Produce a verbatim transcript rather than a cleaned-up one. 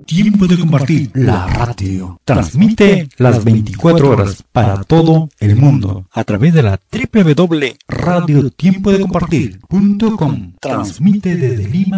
Tiempo de Compartir, la radio. Transmite las veinticuatro horas para todo el mundo a través de la doble u doble u doble u punto radio tiempo de compartir punto com. Transmite desde Lima,